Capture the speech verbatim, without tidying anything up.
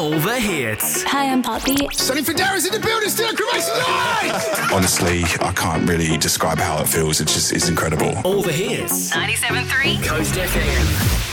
All the hits. Hi, I'm Poppy. Sonny Fodera's in the building, still a cremation night! Honestly, I can't really describe how it feels. It just is incredible. All the hits. ninety-seven point three Coast F M.